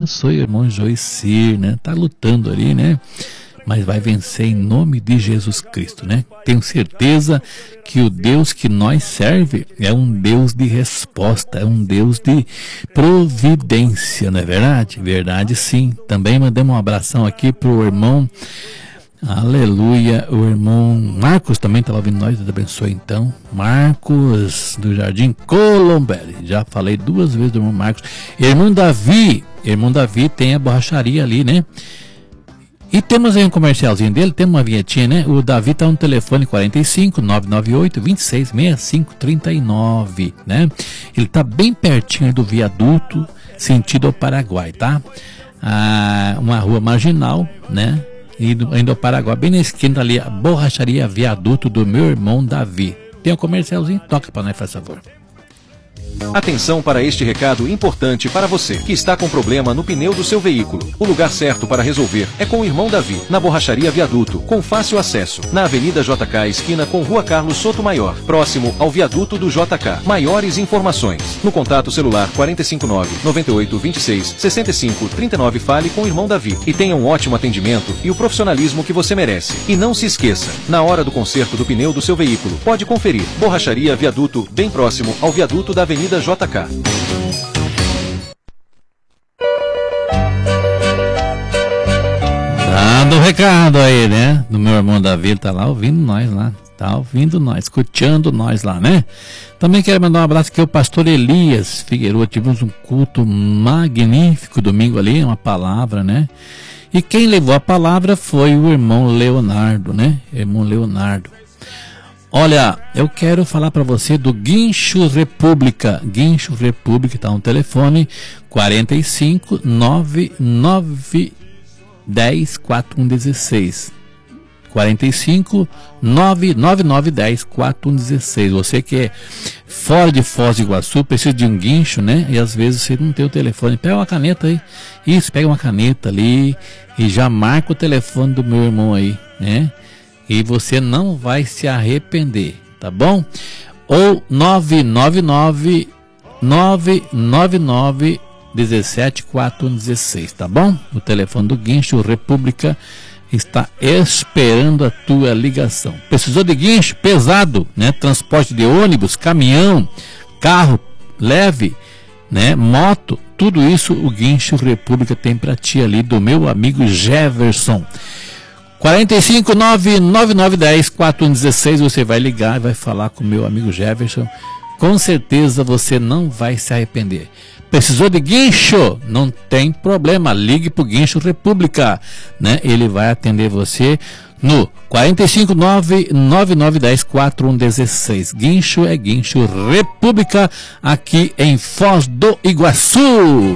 abençoe o irmão Joicir, né? Tá lutando ali, né? Mas vai vencer em nome de Jesus Cristo, né? Tenho certeza que o Deus que nós serve é um Deus de resposta, é um Deus de providência, não é verdade? Verdade, sim. Também mandamos um abração aqui pro irmão, aleluia, o irmão Marcos também estava ouvindo nós, Deus abençoe então. Marcos do Jardim Colombelli, já falei 2 vezes do irmão Marcos. Irmão Davi tem a borracharia ali, né? E temos aí um comercialzinho dele, temos uma vinhetinha, né? O Davi tá no telefone 45 998 26 65 39, né? Ele tá bem pertinho do viaduto, sentido ao Paraguai, tá? Uma rua marginal, né? Indo ao Paraguai, bem na esquina ali, a borracharia viaduto do meu irmão Davi. Tem um comercialzinho? Toca pra nós, faz favor. Atenção para este recado importante para você que está com problema no pneu do seu veículo. O lugar certo para resolver é com o irmão Davi, na Borracharia Viaduto, com fácil acesso, na Avenida JK, esquina com Rua Carlos Sotomayor, próximo ao viaduto do JK. Maiores informações no contato celular 459-9826-6539. Fale com o irmão Davi e tenha um ótimo atendimento e o profissionalismo que você merece. E não se esqueça, na hora do conserto do pneu do seu veículo, pode conferir Borracharia Viaduto, bem próximo ao viaduto da Avenida JK. Dando o recado aí, né? Do meu irmão Davi, tá lá ouvindo nós lá. Tá ouvindo nós, escutando nós lá, né? Também quero mandar um abraço aqui ao pastor Elias Figueiredo. Tivemos um culto magnífico domingo ali, uma palavra, né? E quem levou a palavra foi o irmão Leonardo, né? Irmão Leonardo. Olha, eu quero falar para você do Guincho República. Guincho República está no telefone 45 9910 4116. 45 99910 4116. Você que é fora de Foz do Iguaçu, precisa de um guincho, né? E às vezes você não tem o telefone. Pega uma caneta aí. Isso, pega uma caneta ali e já marca o telefone do meu irmão aí, né? E você não vai se arrepender, tá bom? Ou 999 17 4116, tá bom? O telefone do Guincho República está esperando a tua ligação. Precisou de guincho pesado, né? Transporte de ônibus, caminhão, carro leve, né? Moto, tudo isso o Guincho República tem para ti ali, do meu amigo Jefferson. 45 99910 4116. Você vai ligar e vai falar com o meu amigo Jefferson. Com certeza você não vai se arrepender. Precisou de guincho? Não tem problema, ligue pro Guincho República, né? Ele vai atender você no 45 99910 4116. Guincho é Guincho República, aqui em Foz do Iguaçu.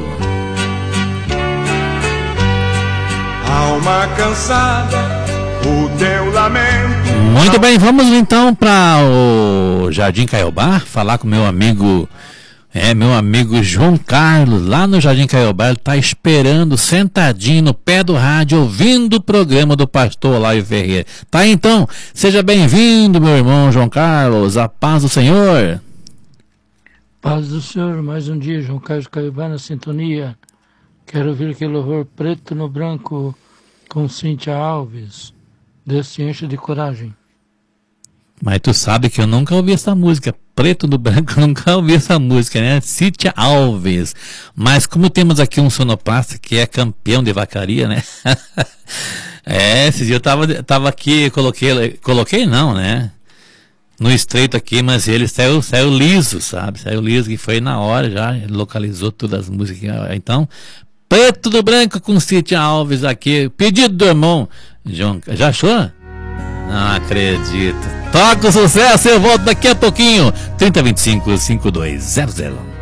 Alma cansada, o teu lamento. Muito bem, vamos então para o Jardim Caiobá, falar com meu amigo João Carlos, lá no Jardim Caiobá. Ele está esperando, sentadinho no pé do rádio, ouvindo o programa do pastor Olávio Ferreira. Tá, então, seja bem-vindo, meu irmão João Carlos, a paz do Senhor. Paz do Senhor, mais um dia, João Carlos Caiobá na sintonia. Quero ouvir aquele louvor Preto no Branco com Cíntia Alves. Deus te enche de coragem. Mas tu sabe que eu nunca ouvi essa música, Preto no Branco, eu nunca ouvi essa música, né? Cíntia Alves. Mas como temos aqui um sonoplasta que é campeão de vacaria, né? Esse dia eu tava aqui, coloquei não, né? No estreito aqui, mas ele saiu liso, sabe? Saiu liso, que foi na hora já, ele localizou todas as músicas. Então, Preto no Branco com Cíntia Alves aqui, pedido do irmão João. Já achou? Não acredito. Toca o sucesso, eu volto daqui a pouquinho. 3025-5200.